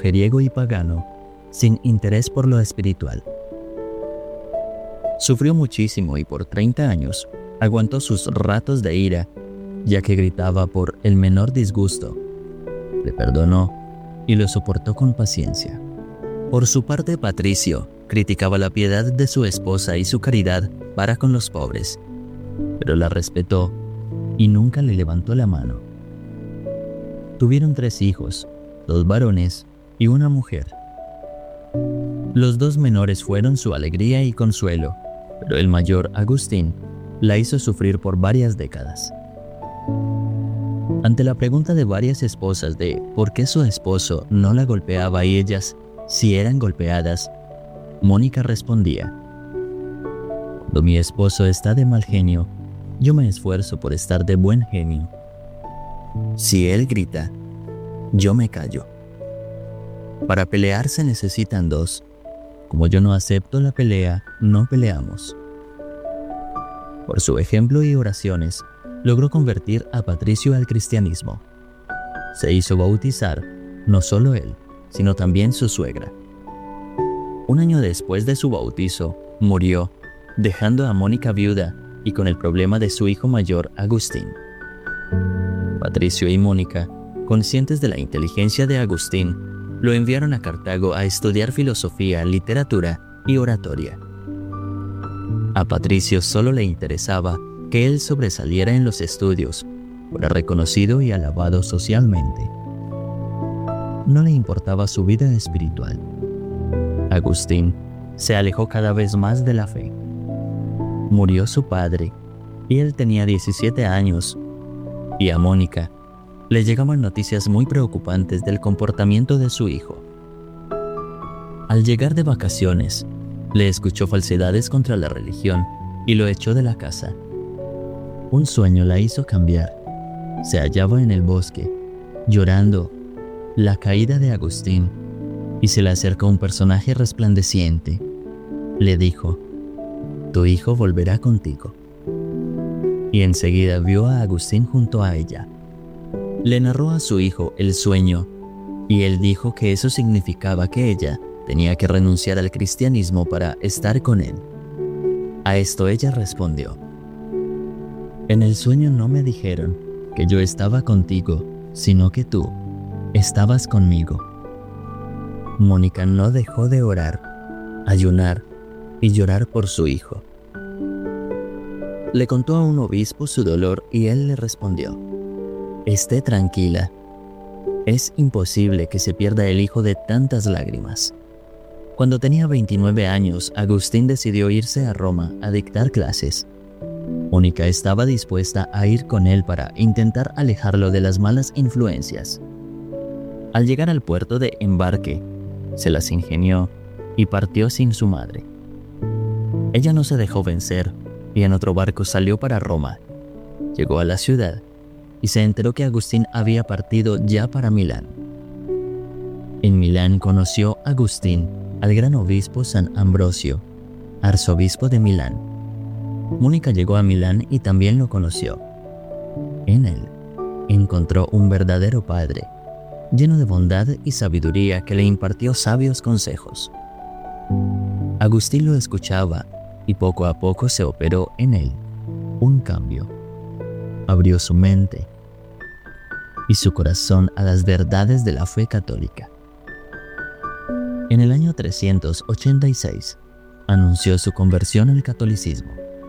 mujeriego y pagano, sin interés por lo espiritual. Sufrió muchísimo y por 30 años aguantó sus ratos de ira, ya que gritaba por el menor disgusto. Le perdonó y lo soportó con paciencia. Por su parte, Patricio criticaba la piedad de su esposa y su caridad para con los pobres, pero la respetó y nunca le levantó la mano. Tuvieron 3 hijos, 2 varones y una mujer. Los 2 menores fueron su alegría y consuelo, pero el mayor, Agustín, la hizo sufrir por varias décadas. Ante la pregunta de varias esposas de por qué su esposo no la golpeaba y ellas sí eran golpeadas, Mónica respondía: cuando mi esposo está de mal genio, yo me esfuerzo por estar de buen genio. Si él grita, yo me callo. Para pelear se necesitan 2. Como yo no acepto la pelea, no peleamos. Por su ejemplo y oraciones, logró convertir a Patricio al cristianismo. Se hizo bautizar, no solo él, sino también su suegra. Un año después de su bautizo, murió, dejando a Mónica viuda y con el problema de su hijo mayor, Agustín. Patricio y Mónica, conscientes de la inteligencia de Agustín, lo enviaron a Cartago a estudiar filosofía, literatura y oratoria. A Patricio solo le interesaba que él sobresaliera en los estudios, fuera reconocido y alabado socialmente. No le importaba su vida espiritual. Agustín se alejó cada vez más de la fe. Murió su padre y él tenía 17 años, y a Mónica le llegaban noticias muy preocupantes del comportamiento de su hijo. Al llegar de vacaciones, le escuchó falsedades contra la religión y lo echó de la casa. Un sueño la hizo cambiar. Se hallaba en el bosque, llorando la caída de Agustín, y se le acercó un personaje resplandeciente. Le dijo: tu hijo volverá contigo. Y enseguida vio a Agustín junto a ella. Le narró a su hijo el sueño, y él dijo que eso significaba que ella tenía que renunciar al cristianismo para estar con él. A esto ella respondió: en el sueño no me dijeron que yo estaba contigo, sino que tú estabas conmigo. Mónica no dejó de orar, ayunar y llorar por su hijo. Le contó a un obispo su dolor y él le respondió: esté tranquila, es imposible que se pierda el hijo de tantas lágrimas. Cuando tenía 29 años, Agustín decidió irse a Roma a dictar clases. Mónica estaba dispuesta a ir con él para intentar alejarlo de las malas influencias. Al llegar al puerto de embarque, se las ingenió y partió sin su madre. Ella no se dejó vencer y en otro barco salió para Roma. Llegó a la ciudad y se enteró que Agustín había partido ya para Milán. En Milán conoció Agustín al gran obispo San Ambrosio, arzobispo de Milán. Mónica llegó a Milán y también lo conoció. En él encontró un verdadero padre, lleno de bondad y sabiduría que le impartió sabios consejos. Agustín lo escuchaba y poco a poco se operó en él un cambio. Abrió su mente y su corazón a las verdades de la fe católica. En el año 386, anunció su conversión al catolicismo.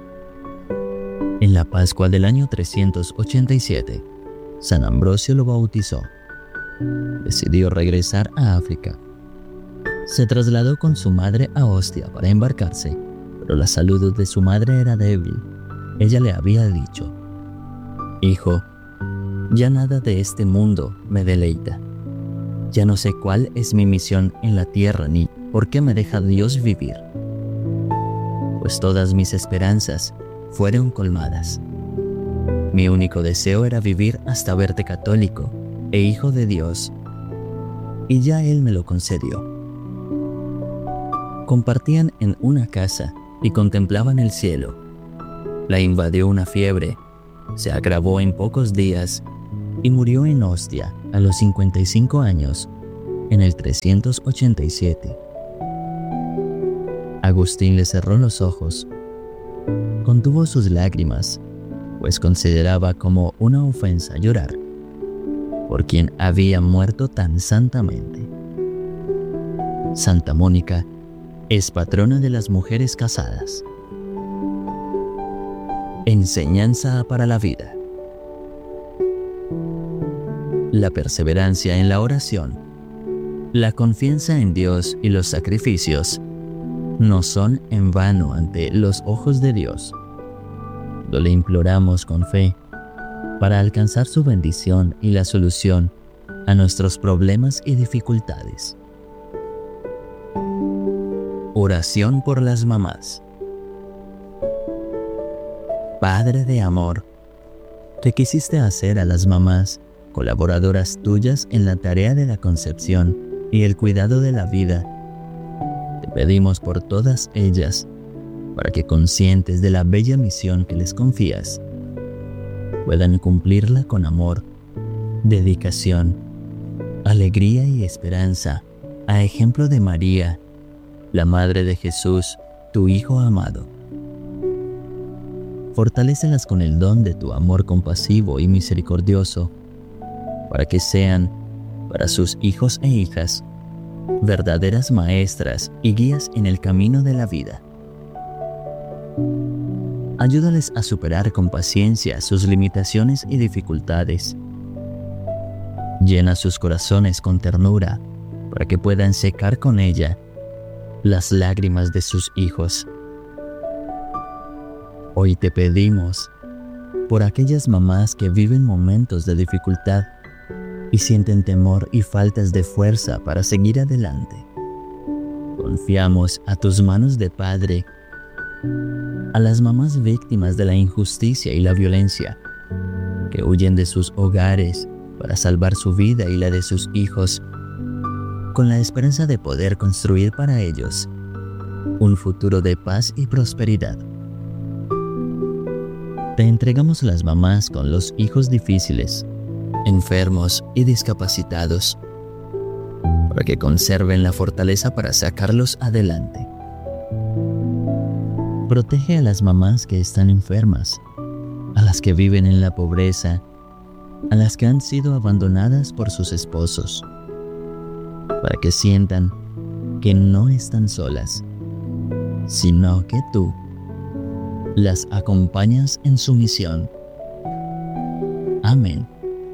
En la Pascua del año 387, San Ambrosio lo bautizó. Decidió regresar a África. Se trasladó con su madre a Ostia para embarcarse, pero la salud de su madre era débil. Ella le había dicho: hijo, ya nada de este mundo me deleita. Ya no sé cuál es mi misión en la tierra ni por qué me deja Dios vivir. Pues todas mis esperanzas fueron colmadas. Mi único deseo era vivir hasta verte católico e hijo de Dios, y ya Él me lo concedió. Compartían en una casa y contemplaban el cielo. La invadió una fiebre, se agravó en pocos días y murió en Ostia a los 55 años, en el 387. Agustín le cerró los ojos, contuvo sus lágrimas, pues consideraba como una ofensa llorar por quien había muerto tan santamente. Santa Mónica es patrona de las mujeres casadas. Enseñanza para la vida. La perseverancia en la oración, la confianza en Dios y los sacrificios no son en vano ante los ojos de Dios. Lo le imploramos con fe para alcanzar su bendición y la solución a nuestros problemas y dificultades. Oración por las mamás. Padre de amor, te quisiste hacer a las mamás colaboradoras tuyas en la tarea de la concepción y el cuidado de la vida. Te pedimos por todas ellas, para que conscientes de la bella misión que les confías, puedan cumplirla con amor, dedicación, alegría y esperanza, a ejemplo de María, la Madre de Jesús, tu Hijo amado. Fortalécelas con el don de tu amor compasivo y misericordioso, para que sean, para sus hijos e hijas, verdaderas maestras y guías en el camino de la vida. Ayúdales a superar con paciencia sus limitaciones y dificultades. Llena sus corazones con ternura para que puedan secar con ella las lágrimas de sus hijos. Hoy te pedimos por aquellas mamás que viven momentos de dificultad y sienten temor y faltas de fuerza para seguir adelante. Confiamos a tus manos de Padre a las mamás víctimas de la injusticia y la violencia, que huyen de sus hogares para salvar su vida y la de sus hijos, con la esperanza de poder construir para ellos un futuro de paz y prosperidad. Te entregamos las mamás con los hijos difíciles, enfermos y discapacitados, para que conserven la fortaleza para sacarlos adelante. Protege a las mamás que están enfermas, a las que viven en la pobreza, a las que han sido abandonadas por sus esposos, para que sientan que no están solas, sino que tú las acompañas en su misión. Amén.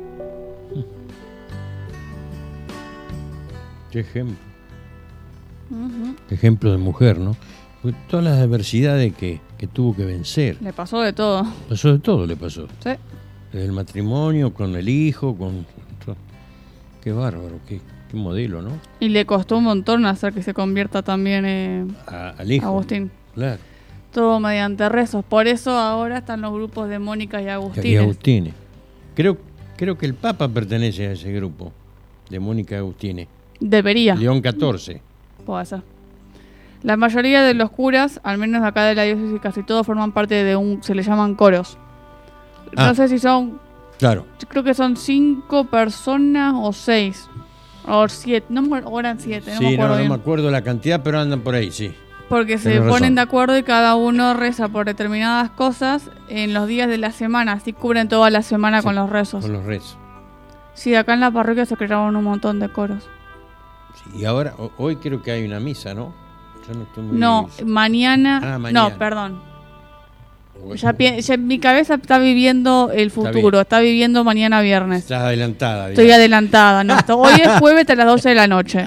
Qué ejemplo. Qué ejemplo de mujer, ¿no? Todas las adversidades que tuvo que vencer. Le pasó de todo. Pasó de todo, le pasó. Sí. Desde el matrimonio, con el hijo, con... Qué bárbaro, qué modelo, ¿no? Y le costó un montón hacer que se convierta también al hijo. Agustín. Claro. Todo mediante rezos. Por eso ahora están los grupos de Mónica y Agustín. Y Agustín. Creo que el Papa pertenece a ese grupo de Mónica y Agustín. Debería. León XIV. Puede ser. La mayoría de los curas, al menos acá de la diócesis, casi todos forman parte de se le llaman coros. No sé si son... Claro. Yo creo que son 5 personas o 6. O 7. O eran 7, no me acuerdo bien. No me acuerdo la cantidad, pero andan por ahí, sí. Porque se ponen de acuerdo y cada uno reza por determinadas cosas en los días de la semana. Así cubren toda la semana con los rezos. Con los rezos. Sí, acá en la parroquia se crearon un montón de coros. Sí, y ahora, hoy creo que hay una misa, ¿no? Yo no estoy muy... mañana... mañana. No, perdón. Ya mi cabeza está viviendo el futuro. Está viviendo mañana viernes. Estás adelantada. Digamos. Estoy adelantada. No, hoy es jueves a las 12 de la noche.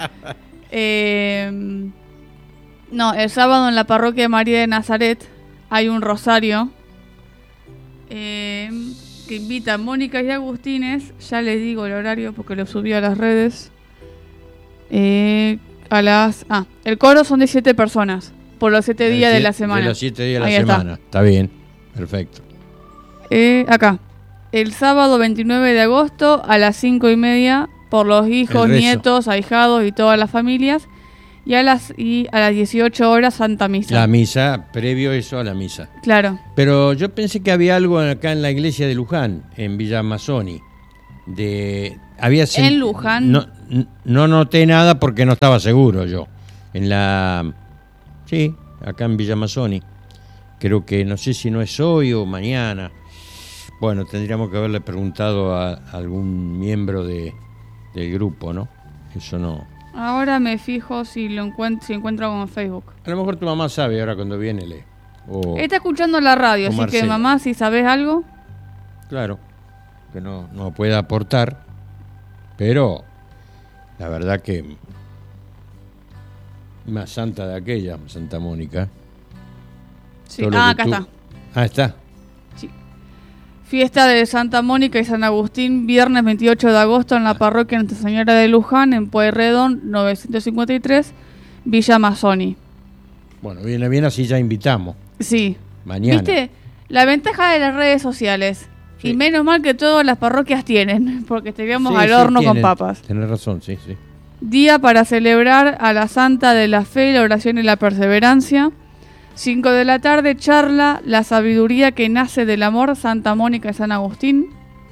No, el sábado en la parroquia de María de Nazaret hay un rosario que invita a Mónica y Agustines. Ya les digo el horario porque lo subí a las redes. El coro son de 7 personas por los 7 días de la semana. De los 7 días de la semana. Está bien, perfecto. Acá, el sábado 29 de agosto a las 5:30 por los hijos, nietos, ahijados y todas las familias. Y a las 18 horas Santa Misa. La misa, previo eso a la misa. Claro. Pero yo pensé que había algo acá en la iglesia de Luján, en Villa Mazzoni. ¿En Luján? no noté nada porque no estaba seguro yo. Sí, acá en Villa Mazzoni. Creo que no sé si no es hoy o mañana. Bueno, tendríamos que haberle preguntado a algún miembro del grupo, ¿no? Eso no. Ahora me fijo si encuentro algo en Facebook. A lo mejor tu mamá sabe ahora cuando viene, Está escuchando la radio, así que mamá, si sabes algo. Claro, que no puede aportar, pero la verdad que más santa de aquella, Santa Mónica. Sí, acá está. Está. Sí. Fiesta de Santa Mónica y San Agustín, viernes 28 de agosto en la parroquia Nuestra Señora de Luján, en Pueyrredón, 953, Villa Mazzoni. Bueno, viene bien, así ya invitamos. Sí. Mañana. ¿Viste? La ventaja de las redes sociales. Sí. Y menos mal que todas las parroquias tienen, porque estaríamos al horno con papas. Tenés razón, sí. Día para celebrar a la Santa de la Fe, la oración y la perseverancia. 5 de la tarde, charla La sabiduría que nace del amor, Santa Mónica y San Agustín.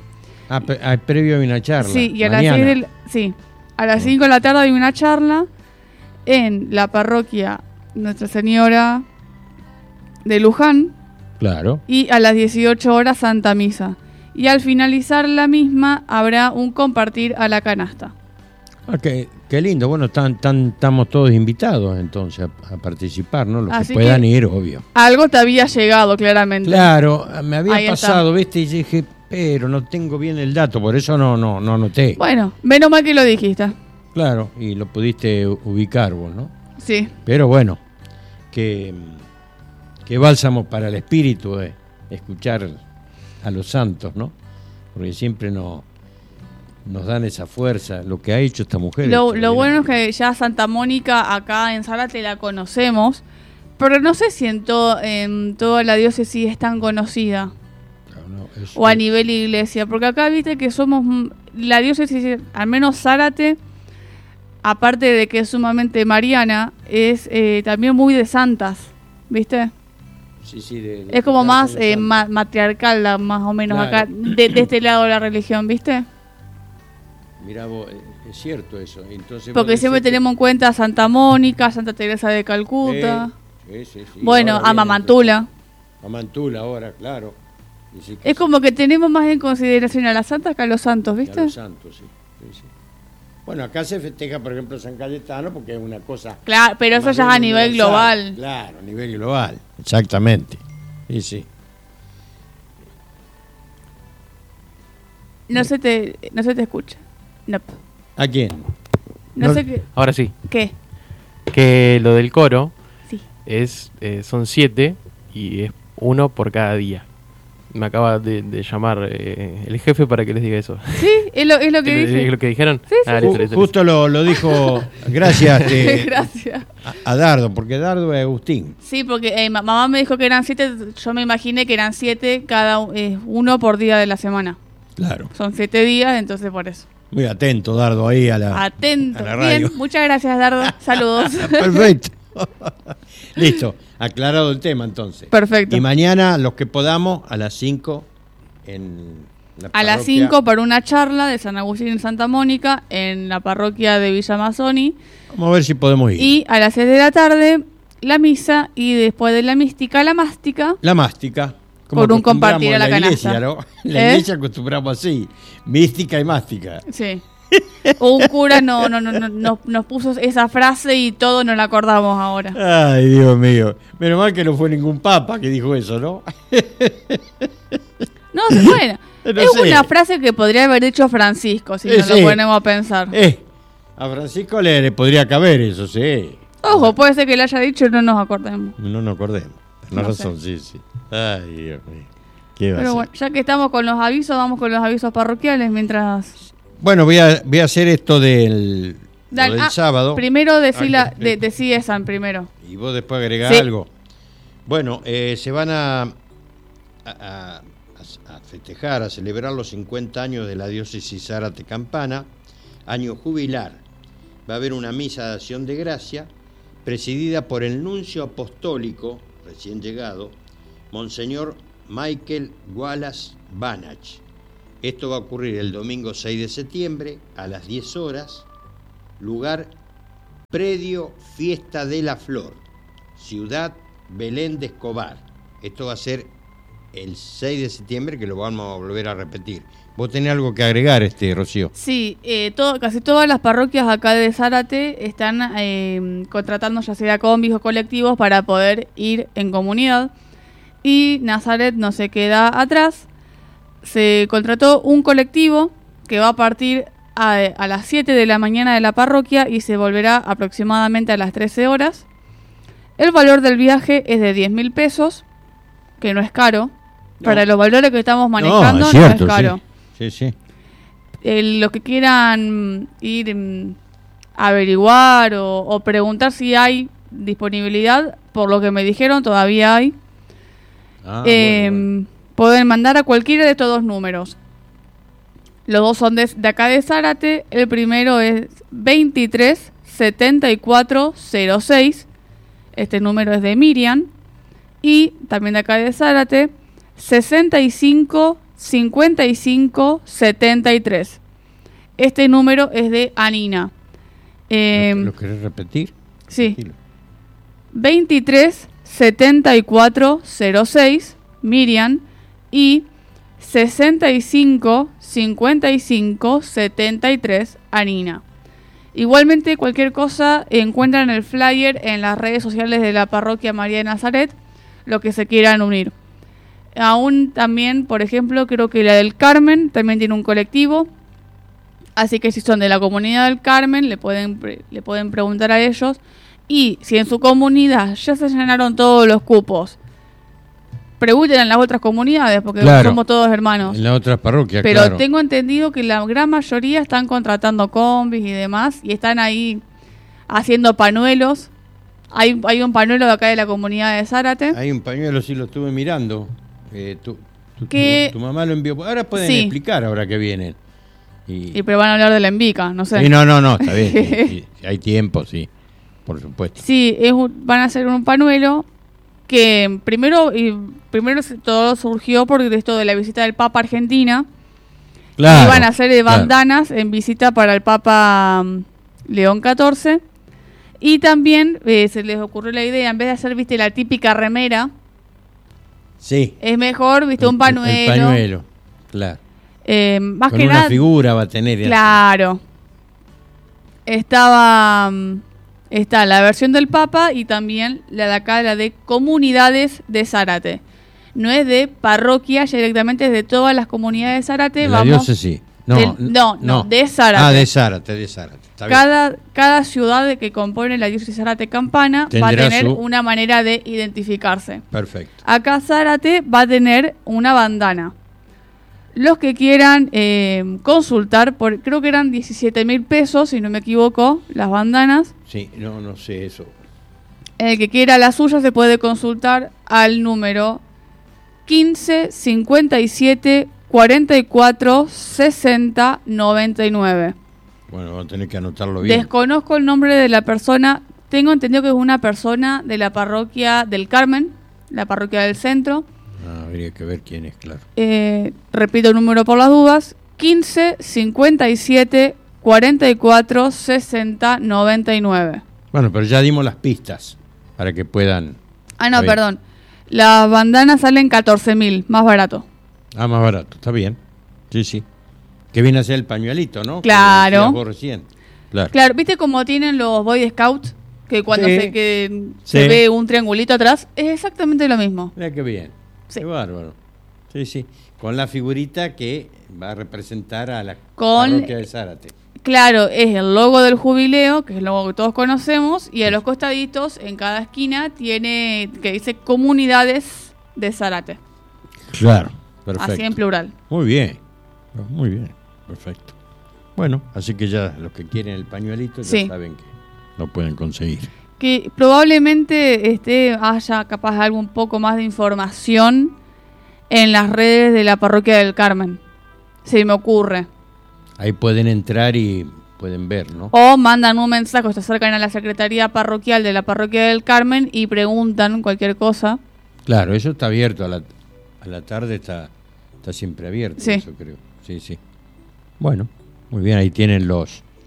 Previo hay una charla. Sí, y a mañana. a las 5 de la tarde hay una charla en la parroquia Nuestra Señora de Luján. Claro. Y a las 18 horas Santa Misa. Y al finalizar la misma habrá un compartir a la canasta. Qué lindo. Bueno, estamos todos invitados entonces a participar, ¿no? Los Así que puedan que ir, obvio. Algo te había llegado, claramente. Claro, me había Ahí pasado, está. ¿viste? Y dije, pero no tengo bien el dato, por eso no noté. Bueno, menos mal que lo dijiste. Claro, y lo pudiste ubicar vos, ¿no? Sí. Pero bueno, qué bálsamo para el espíritu de escuchar a los santos, ¿no? Porque siempre nos dan esa fuerza, lo que ha hecho esta mujer. Lo bueno es que ya Santa Mónica acá en Zárate la conocemos, pero no sé si en toda la diócesis es tan conocida. O a nivel iglesia, porque acá viste que somos la diócesis, al menos Zárate, aparte de que es sumamente mariana, es también muy de santas, ¿viste? Sí, es como más matriarcal, más o menos, claro. Acá, de este lado de la religión, ¿viste? Mirá vos, es cierto eso. Entonces, porque siempre tenemos en cuenta a Santa Mónica, Santa Teresa de Calcuta. Sí. Bueno, a Mamantula. A Mantula ahora, claro. Es como que tenemos más en consideración a las santas que a los santos, ¿viste? A los santos, sí. Bueno, acá se festeja, por ejemplo, San Cayetano porque es una cosa... Claro, pero eso ya es a nivel global. Claro, a nivel global, exactamente. Sí. No se te escucha. Nope. ¿A quién? No sé qué. Ahora sí. ¿Qué? Que lo del coro sí. Son 7 y es 1 por cada día. Me acaba de llamar el jefe para que les diga eso. Sí, es lo que dije. ¿Es lo que dijeron? Sí. Listo. Justo lo dijo, gracias, gracias. A Dardo, porque Dardo es Agustín. Sí, porque mamá me dijo que eran 7, yo me imaginé que eran 7 cada uno por día de la semana. Claro. Son 7 días, entonces por eso. Muy atento, Dardo, ahí a la radio. Bien, muchas gracias, Dardo. Saludos. Perfecto. Listo, aclarado el tema entonces. Perfecto. Y mañana, los que podamos, a las 5 en la parroquia. A las 5 para una charla de San Agustín y Santa Mónica en la parroquia de Villa Mazzoni. Vamos a ver si podemos ir. Y a las 6 de la tarde la misa y después de la mística, la mástica. La mástica. Como por un compartir a la canasta. Iglesia, ¿no? La iglesia acostumbramos así, mística y mástica. Sí. Un cura nos puso esa frase y todos nos la acordamos ahora. Ay, Dios mío. Menos mal que no fue ningún papa que dijo eso, ¿no? No, bueno. Es una frase que podría haber dicho Francisco, si nos lo ponemos a pensar. A Francisco le podría caber eso, sí. Ojo, puede ser que le haya dicho y no nos acordemos. No nos acordemos. Tenés razón, sí. Ay, Dios mío. ¿Qué va a Pero ser? bueno, ya que estamos con los avisos, vamos con los avisos parroquiales mientras... Bueno, voy a hacer esto del sábado. Primero decí esa primero. Y vos después agregás algo. Bueno, se van a festejar, a celebrar los 50 años de la diócesis Zárate Campana, año jubilar. Va a haber una misa de acción de gracia presidida por el nuncio apostólico, recién llegado, Monseñor Michael Wallace Banach. Esto va a ocurrir el domingo 6 de septiembre a las 10 horas lugar Predio Fiesta de la Flor, Ciudad Belén de Escobar. Esto va a ser el 6 de septiembre, que lo vamos a volver a repetir. ¿Vos tenés algo que agregar, Rocío? Sí, casi todas las parroquias acá de Zárate están contratando ya sea combis o colectivos para poder ir en comunidad. Y Nazaret no se queda atrás. Se contrató un colectivo que va a partir a las 7 de la mañana de la parroquia y se volverá aproximadamente a las 13 horas. El valor del viaje es de 10.000 pesos, que no es caro. No. Para los valores que estamos manejando, es cierto, no es caro. Sí. Los que quieran ir a averiguar o preguntar si hay disponibilidad, por lo que me dijeron, todavía hay. Bueno. Pueden mandar a cualquiera de estos dos números. Los dos son de acá de Zárate. El primero es 237406. Este número es de Miriam. Y también de acá de Zárate, 655573. Este número es de Anina. ¿Lo querés repetir? Sí. 237406, Miriam, y 655573, Anina. Igualmente, cualquier cosa encuentran el flyer en las redes sociales de la parroquia María de Nazaret, lo que se quieran unir. Aún también, por ejemplo, creo que la del Carmen también tiene un colectivo. Así que si son de la comunidad del Carmen, le pueden preguntar a ellos. Y si en su comunidad ya se llenaron todos los cupos, pregunten en las otras comunidades, porque somos todos hermanos. En las otras parroquias, pero claro. Tengo entendido que la gran mayoría están contratando combis y demás, y están ahí haciendo pañuelos. Hay un pañuelo de acá de la comunidad de Zárate. Hay un pañuelo, sí lo estuve mirando. Tu mamá lo envió. Ahora pueden explicar, ahora que vienen. Pero van a hablar de la Envica, no sé. Sí, no, está bien. Sí, hay tiempo, sí, por supuesto. Sí, van a hacer un pañuelo que primero todo surgió por esto de la visita del Papa a Argentina. Claro. Iban a hacer bandanas en visita para el Papa León XIV. Y también se les ocurrió la idea, en vez de hacer, la típica remera. Sí. Es mejor, un pañuelo. El pañuelo, claro. Más con que una nada, figura va a tener. Claro. Está la versión del Papa y también la de acá, la de comunidades de Zárate. No es de parroquia, directamente es de todas las comunidades de Zárate. La diócesis. No, de Zárate. De Zárate. Cada ciudad que compone la diócesis Zárate Campana va a tener una manera de identificarse. Perfecto. Acá Zárate va a tener una bandana. Los que quieran consultar, creo que eran 17.000 pesos, si no me equivoco, las bandanas. Sí, no sé eso. El que quiera la suya se puede consultar al número 15 57 44 60 99. Bueno, vamos a tener que anotarlo bien. Desconozco el nombre de la persona. Tengo entendido que es una persona de la parroquia del Carmen, la parroquia del centro. Habría que ver quién es, claro. Repito el número por las dudas: 15 57 44 60 99. Bueno, pero ya dimos las pistas para que puedan. Perdón. Las bandanas salen 14.000, más barato. Más barato, está bien. Sí. Que viene a ser el pañuelito, ¿no? Claro. Vos recién. Claro, ¿viste cómo tienen los Boy Scouts? Que cuando se ve un triangulito atrás, es exactamente lo mismo. Mira qué bien. Sí. Qué bárbaro. Sí. Con la figurita que va a representar a la parroquia de Zárate. Claro, es el logo del jubileo, que es el logo que todos conocemos, y a los costaditos, en cada esquina, tiene que dice comunidades de Zárate. Claro, perfecto. Así en plural. Muy bien, perfecto. Bueno, así que ya los que quieren el pañuelito ya saben que lo pueden conseguir. Que probablemente haya capaz algo un poco más de información en las redes de la parroquia del Carmen. Se me ocurre. Ahí pueden entrar y pueden ver, ¿no? O mandan un mensaje, o se acercan a la secretaría parroquial de la parroquia del Carmen y preguntan cualquier cosa. Claro, eso está abierto. A la tarde está siempre abierto, sí. Eso creo. Sí. Bueno, muy bien, ahí tienen los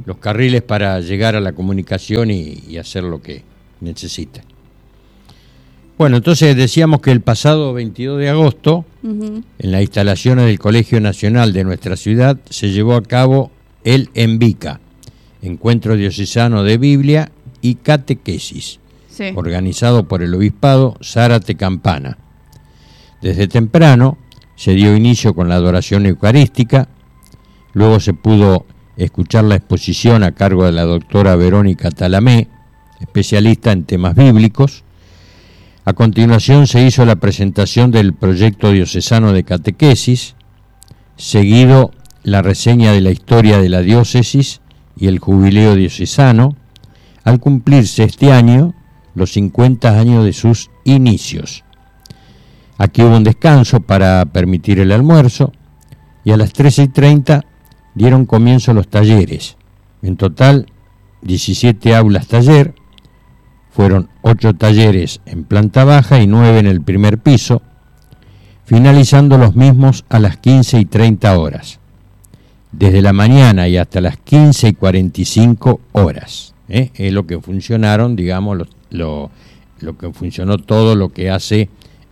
los carriles para llegar a la comunicación y hacer lo que necesita. Bueno, entonces decíamos que el pasado 22 de agosto, en las instalaciones del Colegio Nacional de nuestra ciudad, se llevó a cabo el ENVICA, Encuentro Diocesano de Biblia y Catequesis, Sí. organizado por el Obispado Zárate Campana. Desde temprano se dio inicio con la adoración eucarística, luego se pudo escuchar la exposición a cargo de la doctora Verónica Talamé, especialista en temas bíblicos. A continuación se hizo la presentación del proyecto diocesano de catequesis, seguido la reseña de la historia de la diócesis y el jubileo diocesano, al cumplirse este año los 50 años de sus inicios. Aquí hubo un descanso para permitir el almuerzo y a las 13:30 dieron comienzo los talleres. En total, 17 aulas taller. Fueron 8 talleres en planta baja y 9 en el primer piso, finalizando los mismos a las 15:30 horas. Desde la mañana y hasta las 15:45 horas. Es lo que funcionaron, digamos, lo que funcionó todo lo que hace,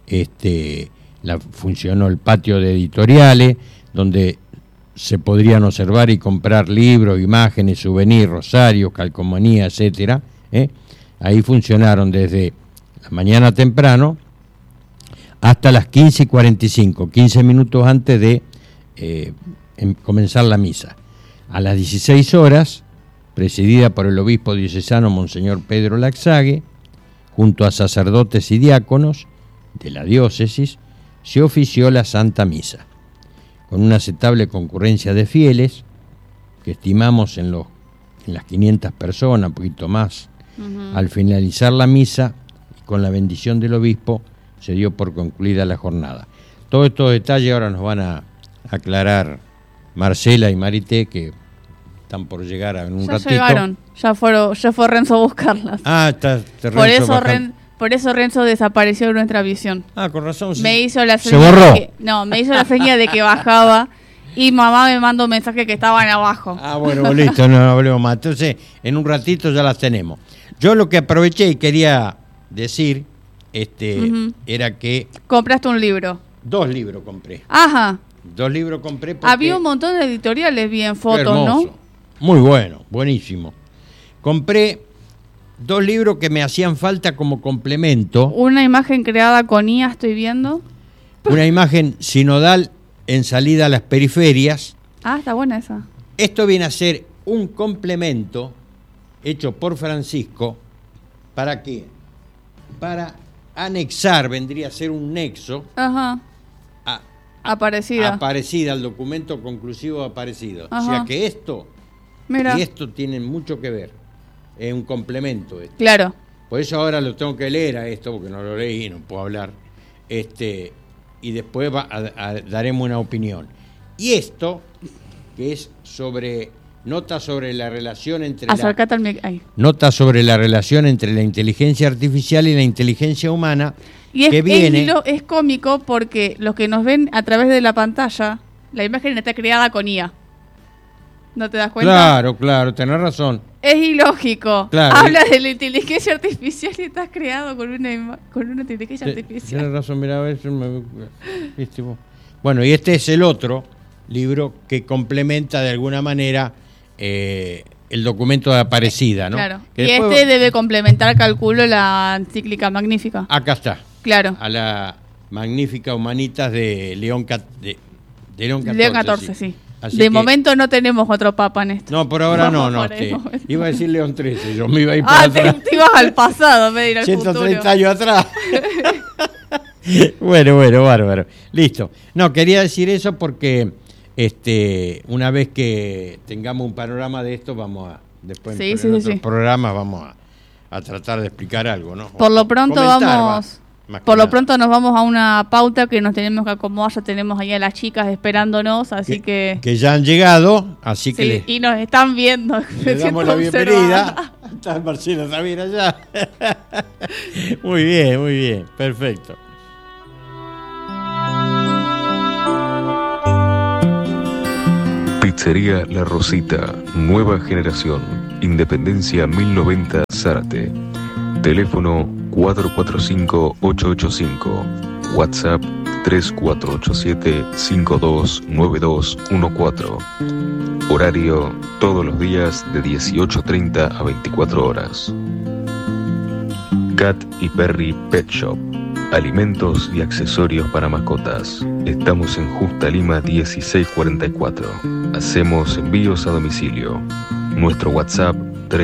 funcionó el patio de editoriales, donde se podrían observar y comprar libros, imágenes, souvenirs, rosarios, calcomanía, etcétera. Ahí funcionaron desde la mañana temprano hasta las 15:45, 15 minutos antes de comenzar la misa. A las 16 horas, presidida por el obispo diocesano Monseñor Pedro Laxague, junto a sacerdotes y diáconos de la diócesis, se ofició la Santa Misa, con una aceptable concurrencia de fieles, que estimamos en las 500 personas, un poquito más. Al finalizar la misa, con la bendición del obispo, se dio por concluida la jornada. Todos estos detalles ahora nos van a aclarar Marcela y Marité, que están por llegar en un ratito. Ya llegaron, ya fue Renzo a buscarlas. Está Renzo Por eso Renzo desapareció de nuestra visión. Con razón. Me hizo la se seña borró. me hizo la seña de que bajaba y mamá me mandó un mensaje que estaban abajo. Bueno, listo, no hablemos más. Entonces, en un ratito ya las tenemos. Yo lo que aproveché y quería decir era que... Compraste un libro. 2 libros compré. Ajá. 2 libros compré porque... Había un montón de editoriales bien fotos, hermoso, ¿no? Muy bueno, buenísimo. Compré 2 libros que me hacían falta como complemento. Una imagen creada con IA estoy viendo. Una imagen sinodal en salida a las periferias. Está buena esa. Esto viene a ser un complemento hecho por Francisco. ¿Para qué? Para anexar, vendría a ser un nexo. Ajá. Aparecida. Aparecida, al documento conclusivo Aparecido. Ajá. O sea que esto Mira. y esto tienen mucho que ver. Es un complemento esto. Claro. Por eso ahora lo tengo que leer a esto, porque no lo leí, no puedo hablar. Y después daremos una opinión. Y esto, que es nota sobre la relación entre nota sobre la relación entre la inteligencia artificial y la inteligencia humana, y que viene... es cómico porque los que nos ven a través de la pantalla, la imagen está creada con IA. ¿No te das cuenta? Claro, tenés razón. Es ilógico. Claro. Hablas de la inteligencia artificial y estás creado con una inteligencia artificial. Tienes razón, mira, a veces Bueno, y este es el otro libro que complementa de alguna manera el documento de Aparecida, ¿no? Claro. Que Y después... debe complementar, calculo, la encíclica Magnífica. Acá está. Claro. A la Magnífica Humanitas de León XIV. León XIV, sí. Así de que... momento no tenemos otro papa en esto. No, por ahora no. Iba a decir León XIII, yo me iba a ir para atrás. Te ibas al pasado, en vez de ir al 130 futuro. años atrás. Bueno, bárbaro. Listo. No, quería decir eso porque una vez que tengamos un panorama de esto, vamos a... Después en otros programas vamos a tratar de explicar algo, ¿no? Por lo pronto pronto nos vamos a una pauta que nos tenemos que acomodar. Ya tenemos ahí a las chicas esperándonos, así que ya han llegado, así que y nos están viendo. Le damos la bienvenida. Está Marcela también allá. Muy bien, perfecto. Pizzería La Rosita, nueva generación, Independencia 1090 Zárate. Teléfono 445-885, WhatsApp 3487-529214. Horario todos los días de 18:30 a 24 horas. Cat y Perry Pet Shop, alimentos y accesorios para mascotas. Estamos en Justa Lima 1644. Hacemos envíos a domicilio. Nuestro WhatsApp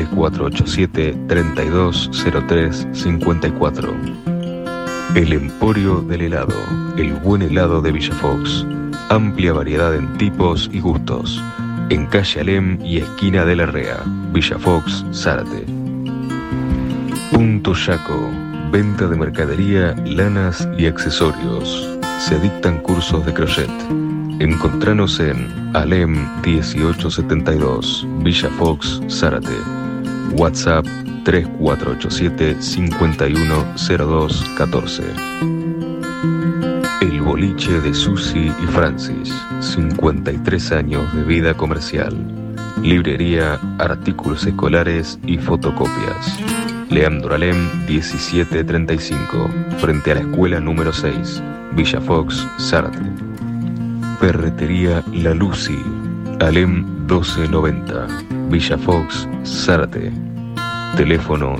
3487-320354. El Emporio del Helado, el buen helado de Villa Fox. Amplia variedad en tipos y gustos. En calle Alem y esquina de la Rea, Villa Fox, Zárate. Punto Yaco, venta de mercadería, lanas y accesorios. Se dictan cursos de crochet. Encontranos en Alem 1872, Villa Fox, Zárate. WhatsApp 3487-510214. El boliche de Susi y Francis, 53 años de vida comercial. Librería, artículos escolares y fotocopias. Leandro Alem 1735, frente a la escuela número 6, Villa Fox, Zárate. Ferretería La Lucy, Alem 1290, Villa Fox, Zárate. Teléfono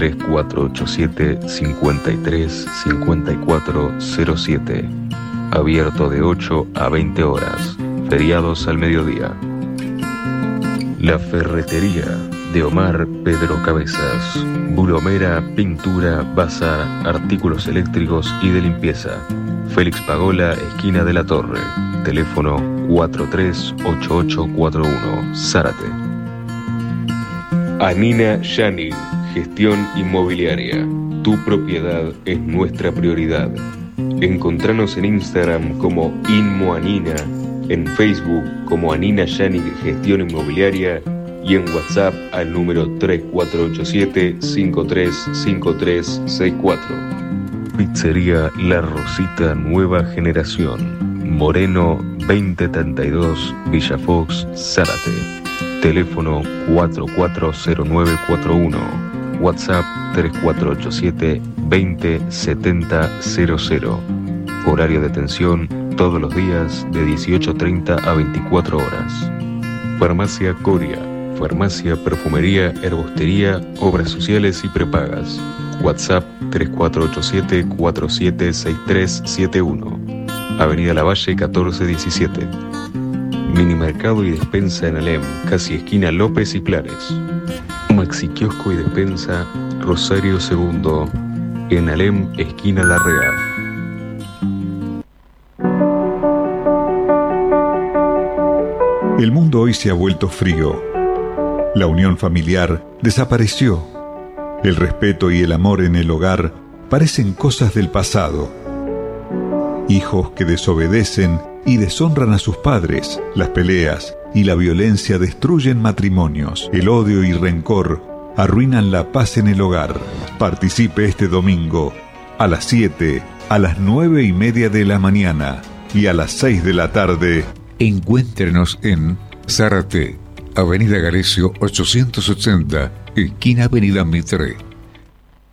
3487-535407. Abierto de 8 a 20 horas, feriados al mediodía. La Ferretería de Omar Pedro Cabezas, bulomera, pintura, bazar, artículos eléctricos y de limpieza. Félix Pagola, esquina de la Torre. Teléfono 438841, Zárate. Anina Yanig, gestión inmobiliaria. Tu propiedad es nuestra prioridad. Encontranos en Instagram como Inmoanina, en Facebook como Anina Yanig Gestión Inmobiliaria y en WhatsApp al número 3487-535364. Pizzería La Rosita, nueva generación, Moreno 2032, Villa Fox, Zárate. Teléfono 440941, WhatsApp 3487-207000. Horario de atención todos los días de 18:30 a 24 horas. Farmacia Coria, farmacia, perfumería, herbostería, obras sociales y prepagas. WhatsApp 3487-476371. Avenida Lavalle 1417. Minimercado y despensa en Alem, casi esquina López y Plares. Maxi kiosco y despensa Rosario II, en Alem, esquina Larrea. El mundo hoy se ha vuelto frío. La unión familiar desapareció. El respeto y el amor en el hogar parecen cosas del pasado. Hijos que desobedecen y deshonran a sus padres. Las peleas y la violencia destruyen matrimonios. El odio y rencor arruinan la paz en el hogar. Participe este domingo a las 7, a las 9:30 de la mañana y a las 6 de la tarde. Encuéntrenos en Zárate, Avenida Galecio 880, esquina Avenida Mitre.